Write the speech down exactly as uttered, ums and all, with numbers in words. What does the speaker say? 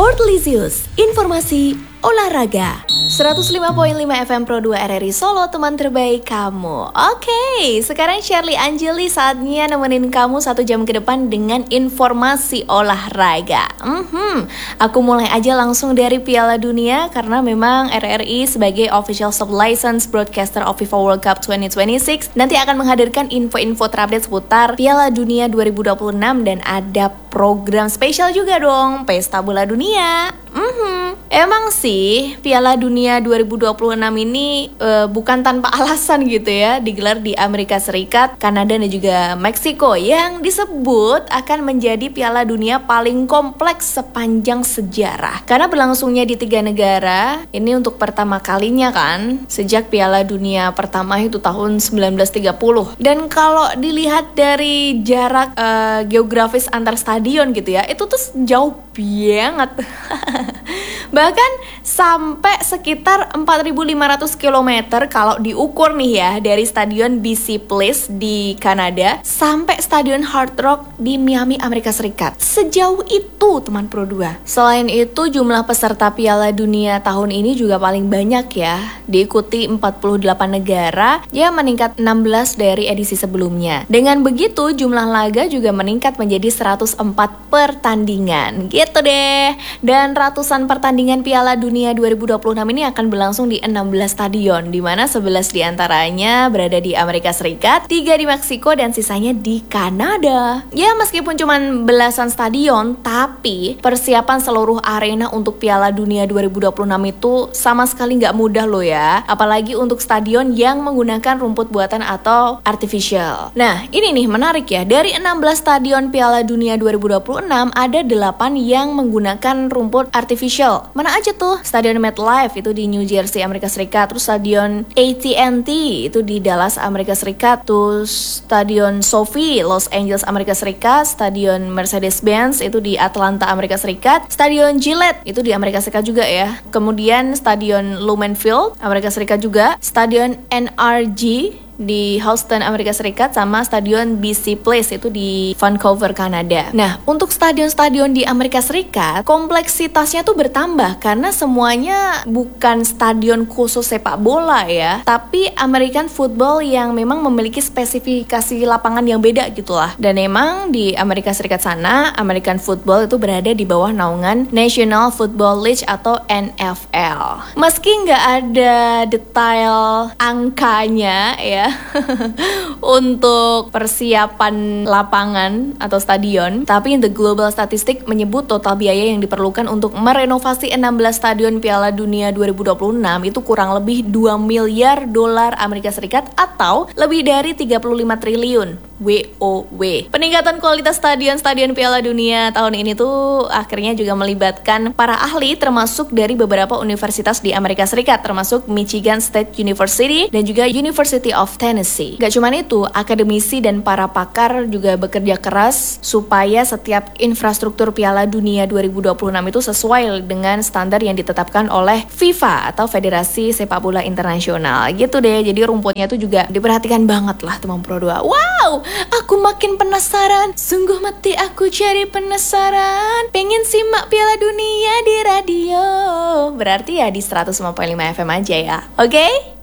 Sportlisius, informasi olahraga. seratus lima koma lima F M Pro dua R R I Solo, teman terbaik kamu. Oke, sekarang Shirley Anjeli saatnya nemenin kamu satu jam ke depan dengan informasi olahraga. Hmm, aku mulai aja langsung dari Piala Dunia karena memang R R I sebagai official sub-license broadcaster of FIFA World Cup dua ribu dua puluh enam nanti akan menghadirkan info-info terupdate seputar Piala Dunia dua ribu dua puluh enam dan ada program spesial juga dong, Pesta Bola Dunia. Hmm, emang sih Piala Dunia dua ribu dua puluh enam ini uh, bukan tanpa alasan gitu ya, digelar di Amerika Serikat, Kanada dan juga Meksiko yang disebut akan menjadi Piala Dunia paling kompleks sepanjang sejarah. Karena berlangsungnya di tiga negara, ini untuk pertama kalinya kan sejak Piala Dunia pertama itu tahun sembilan belas tiga puluh. Dan kalau dilihat dari jarak uh, geografis antar stadion gitu ya, itu tuh jauh banget. Bahkan sampai sekitar empat ribu lima ratus kilometer kalau diukur nih ya, dari stadion B C Place di Kanada sampai stadion Hard Rock di Miami, Amerika Serikat. Sejauh itu teman Pro dua. Selain itu jumlah peserta Piala Dunia tahun ini juga paling banyak ya, diikuti empat puluh delapan negara yang meningkat enam belas dari edisi sebelumnya. Dengan begitu jumlah laga juga meningkat menjadi seratus empat pertandingan gitu deh. Dan ratusan pertandingan Piala Dunia dua ribu dua puluh enam ini akan berlangsung di enam belas stadion, di mana sebelas diantaranya berada di Amerika Serikat, tiga di Meksiko, dan sisanya di Kanada. Ya meskipun cuma belasan stadion, tapi persiapan seluruh arena untuk Piala Dunia dua ribu dua puluh enam itu sama sekali nggak mudah loh ya, apalagi untuk stadion yang menggunakan rumput buatan atau artificial. Nah ini nih menarik ya, dari enam belas stadion Piala Dunia dua ribu dua puluh enam ada delapan yang menggunakan rumput artificial. Mana aja tuh? Stadion MetLife itu di New Jersey, Amerika Serikat. Terus stadion A T and T itu di Dallas, Amerika Serikat. Terus stadion SoFi, Los Angeles, Amerika Serikat. Stadion Mercedes-Benz itu di Atlanta, Amerika Serikat. Stadion Gillette itu di Amerika Serikat juga ya. Kemudian stadion Lumen Field, Amerika Serikat juga. Stadion N R G di Houston, Amerika Serikat, sama stadion B C Place itu di Vancouver, Kanada. Nah, untuk stadion-stadion di Amerika Serikat, kompleksitasnya tuh bertambah karena semuanya bukan stadion khusus sepak bola ya, tapi American football yang memang memiliki spesifikasi lapangan yang beda gitulah. Dan memang di Amerika Serikat sana, American football itu berada di bawah naungan National Football League atau N F L. Meski nggak ada detail angkanya ya, untuk persiapan lapangan atau stadion, tapi The Global Statistic menyebut total biaya yang diperlukan untuk merenovasi enam belas stadion Piala Dunia dua ribu dua puluh enam itu kurang lebih dua miliar dolar Amerika Serikat atau lebih dari tiga puluh lima triliun W O W. Peningkatan kualitas stadion-stadion Piala Dunia tahun ini tuh akhirnya juga melibatkan para ahli termasuk dari beberapa universitas di Amerika Serikat, termasuk Michigan State University dan juga University of Tennessee. Gak cuma itu, akademisi dan para pakar juga bekerja keras supaya setiap infrastruktur Piala Dunia dua ribu dua puluh enam itu sesuai dengan standar yang ditetapkan oleh FIFA atau Federasi Sepak Bola Internasional. Gitu deh, jadi rumputnya itu juga diperhatikan banget lah teman Pro dua. Wow, aku makin penasaran, sungguh mati aku cari penasaran, pengen simak Piala Dunia di radio. Berarti ya di seratus lima koma lima F M aja ya, oke? Okay?